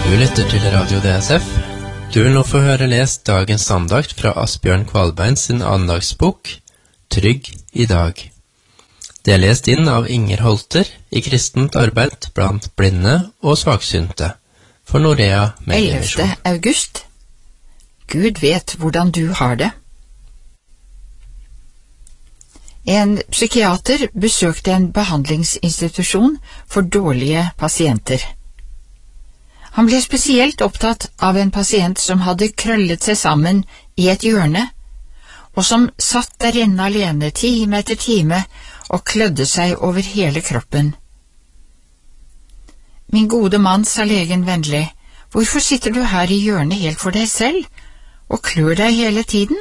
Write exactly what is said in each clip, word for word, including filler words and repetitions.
Du lytter til Radio D S F. Du vil nå få høre lest dagens andakt fra Asbjørn Kvalbein sin andagsbok, Trygg i dag. Det er lest inn av Inger Holter i kristent arbeid blant blinde og svaksynte for Norea Mediemisjon. ellevte august. Gud vet hvordan du har det. En psykiater besøkte en behandlingsinstitusjon for dårlige pasienter. Han ble spesielt opptatt av en pasient som hadde krøllet seg sammen i et hjørne, og som satt der inne alene time etter time og klødde seg over hele kroppen. Min gode mann, sa legen vennlig, hvorfor sitter du her i hjørnet helt for deg selv og klør deg hele tiden?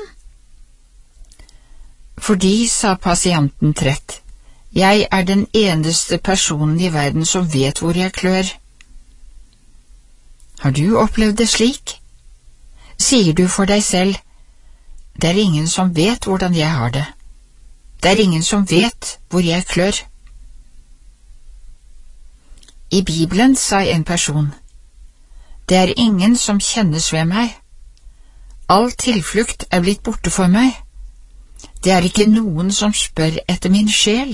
Fordi, sa pasienten trett, jeg er den eneste personen i verden som vet hvor jeg klør. Har du opplevd det slik? Sier du for deg selv, det er ingen som vet hvordan jeg har det. Det er ingen som vet hvor jeg klør. I Bibelen sa en person, det er ingen som kjennes ved meg. All tilflukt er blitt borte for meg. Det er ikke noen som spør etter min sjel.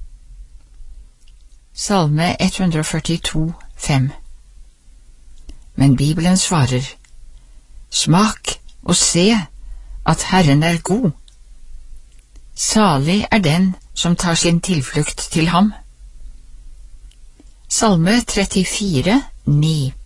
Salme ett hundre førtito, fem. Men Bibelen svarer, smak og se at Herren er god. Salig er den som tar sin tilflukt til ham. Salme trettifire, ni.